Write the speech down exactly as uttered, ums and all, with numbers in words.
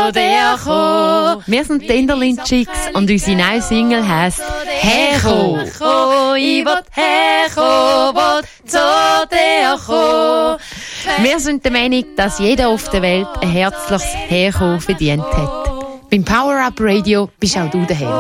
dir kommen. Wir sind die Enderlin Chicks und unsere neue Single heisst Herkommen. Ich will herkommen, will zu dir kommen. Wir sind der Meinung, dass jeder auf der Welt ein herzliches Herkommen verdient hat. Beim Power Up Radio bist auch du daheim.